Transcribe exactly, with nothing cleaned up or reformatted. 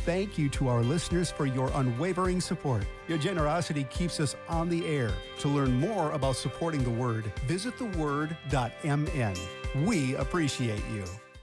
thank you to our listeners for your unwavering support. Your generosity keeps us on the air. To learn more about supporting the Word, visit the word dot m n. We appreciate you.